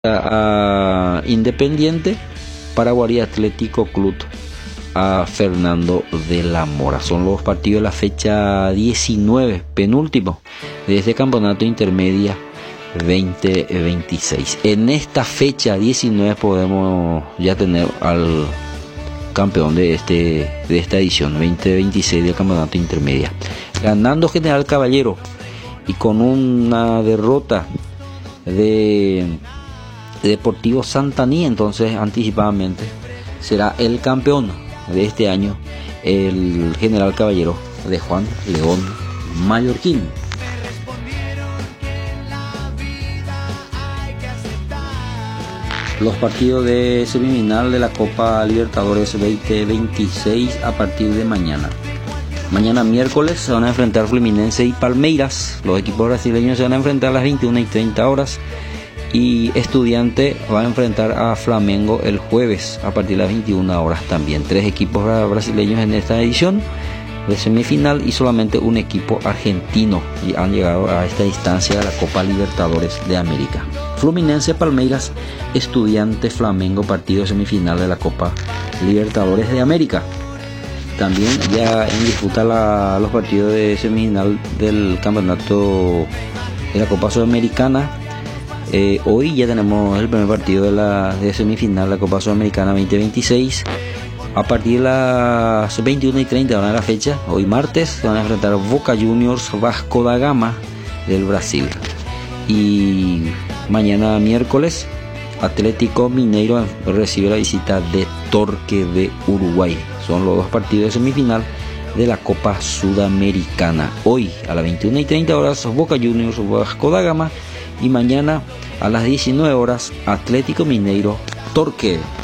A Independiente, Paraguarí Atlético Club a Fernando de la Mora. Son los partidos de la fecha 19, penúltimo de este campeonato intermedia 2026. En esta fecha 19 podemos ya tener al campeón de esta edición 2026 del campeonato intermedia, ganando General Caballero, y con una derrota de Deportivo Santaní. Entonces anticipadamente será el campeón de este año el General Caballero de Juan León Mallorquín. Los partidos de semifinal de la Copa Libertadores 2026 a partir de mañana. Mañana miércoles se van a enfrentar Fluminense y Palmeiras. Los equipos brasileños se van a enfrentar a las 21:30 horas. Y Estudiante va a enfrentar a Flamengo el jueves a partir de las 21 horas también. 3 equipos brasileños en esta edición de semifinal y solamente un equipo argentino y han llegado a esta instancia de la Copa Libertadores de América. Fluminense, Palmeiras, Estudiante, Flamengo, partido semifinal de la Copa Libertadores de América. También ya en disputa los partidos de semifinal del campeonato de la Copa Sudamericana. Hoy ya tenemos el primer partido de semifinal de la Copa Sudamericana 2026. A partir de las 21:30 van a la fecha. Hoy martes se van a enfrentar Boca Juniors, Vasco da Gama del Brasil. Y mañana miércoles Atlético Mineiro recibe la visita de Torque de Uruguay. Son los dos partidos de semifinal de la Copa Sudamericana. Hoy a las 21:30 horas Boca Juniors, Vasco da Gama. Y mañana a las 19 horas Atlético Mineiro, Torque.